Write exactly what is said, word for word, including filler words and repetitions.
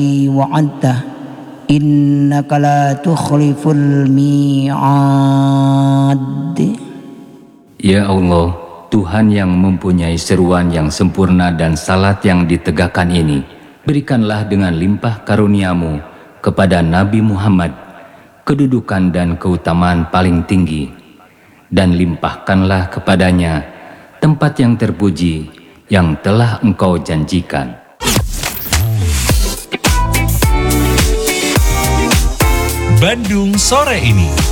wa'adta innaka la tukhliful mi'ad. Ya Allah, Tuhan yang mempunyai seruan yang sempurna dan salat yang ditegakkan ini, berikanlah dengan limpah karuniamu kepada Nabi Muhammad kedudukan dan keutamaan paling tinggi, dan limpahkanlah kepadanya tempat yang terpuji yang telah Engkau janjikan. Bandung Sore Ini.